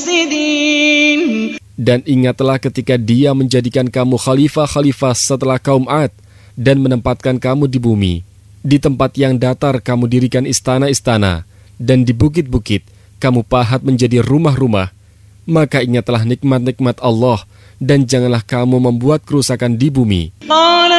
مفسدين. Dan ingatlah ketika Dia menjadikan kamu khalifah-khalifah setelah kaum Ad dan menempatkan kamu di bumi. Di tempat yang datar kamu dirikan istana-istana, dan di bukit-bukit kamu pahat menjadi rumah-rumah. Maka ingatlah nikmat-nikmat Allah, dan janganlah kamu membuat kerusakan di bumi.